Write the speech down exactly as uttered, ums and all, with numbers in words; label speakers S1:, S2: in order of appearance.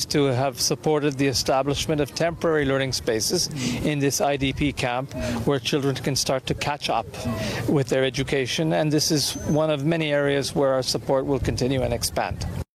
S1: pleased to have supported the establishment of temporary learning spaces in this I D P camp where children can start to catch up with their education, and this is one of many areas where our support will continue and expand.